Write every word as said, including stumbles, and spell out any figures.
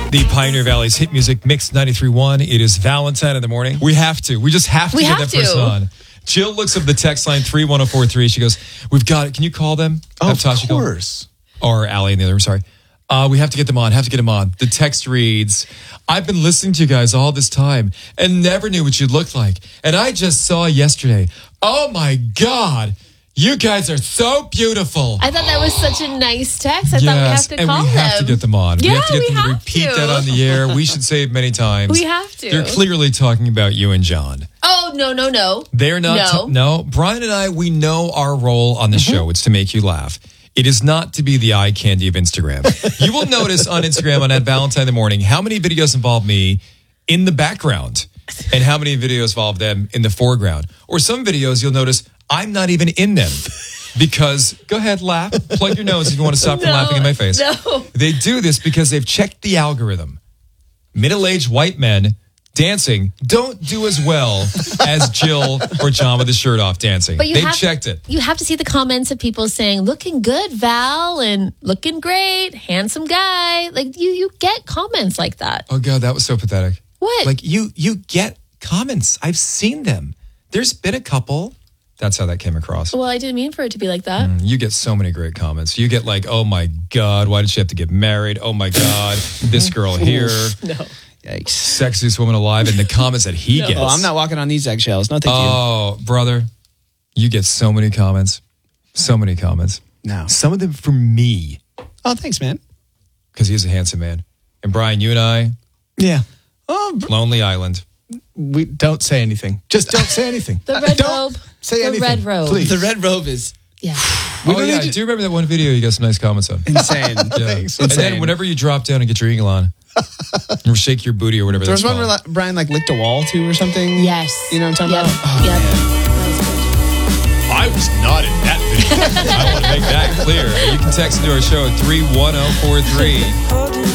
The Pioneer Valley's hit music mix ninety-three point one. It is Valentine in the morning. We have to. We just have to we get have that person to. on. Jill looks up the text line three one zero four three. She goes, we've got it. Can you call them? Oh, Have of Tasha call? course. Or Allie in the other room, sorry. Uh, we have to get them on. Have to get them on. The text reads, I've been listening to you guys all this time and never knew what you looked like. And I just saw yesterday. Oh my God. You guys are so beautiful. I thought that was such a nice text. I yes, thought we have to and call we have them. to get them on. Yeah, we have to get we them to have repeat to. that on the air. We should say it many times. We have to. They're clearly talking about you and John. Oh, no, no, no. They're not. No. ta- no. Brian and I, we know our role on the Mm-hmm. show. It's to make you laugh. It is not to be the eye candy of Instagram. You will notice on Instagram on at Valentine in the morning how many videos involve me in the background and how many videos involve them in the foreground. Or some videos you'll notice I'm not even in them. Because, go ahead, laugh. Plug your nose if you want to stop from No, laughing in my face. no. They do this because they've checked the algorithm. Middle-aged white men dancing don't do as well as Jill or John with his shirt off dancing. But you They've have, checked it. You have to see the comments of people saying, looking good, Val, and looking great, handsome guy. Like, you, you get comments like that. Oh, God, that was so pathetic. What? Like, you you get comments. I've seen them. There's been a couple. That's how that came across. Well, I didn't mean for it to be like that. You get so many great comments. You get like, oh my God, why did she have to get married? Oh my God, this girl here. No. Yikes. Sexiest woman alive. And the comments that he gets. Oh, I'm not walking on these eggshells. No, thank Oh, brother, you get so many comments. So many comments. you. No. Some of them from me, Oh, thanks, man. because he's a handsome man. And Brian, you and I, Yeah. Oh, Lonely Island. We don't say anything. Just don't say anything. The red Don't robe. say the anything. red robe. Please. the red robe is Yeah. Oh, really yeah. ju- Do you remember that one video you got some nice comments on? insane. Yeah. Thanks. And then Insane. whenever you drop down and get your eagle on, or shake your booty or whatever There was that's one where called. like, Brian like licked a wall too or something. Yes. You know what I'm talking yep. about? Oh, yep. man. I was not in that video. I want to make that clear. You can text into our show at three one zero four three.